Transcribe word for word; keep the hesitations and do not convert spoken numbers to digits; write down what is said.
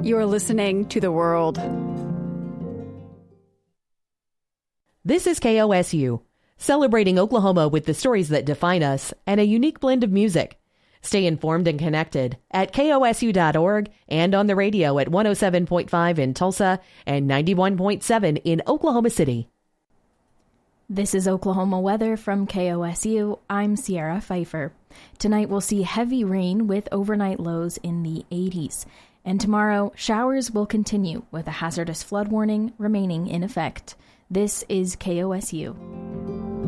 You're listening to The World. This is K O S U, celebrating Oklahoma with the stories that define us and a unique blend of music. Stay informed and connected at K O S U dot org and on the radio at one oh seven point five in Tulsa and ninety-one point seven in Oklahoma City. This is Oklahoma weather from K O S U. I'm Sierra Pfeiffer. Tonight we'll see heavy rain with overnight lows in the eighties. And tomorrow, showers will continue with a hazardous flood warning remaining in effect. This is K O S U.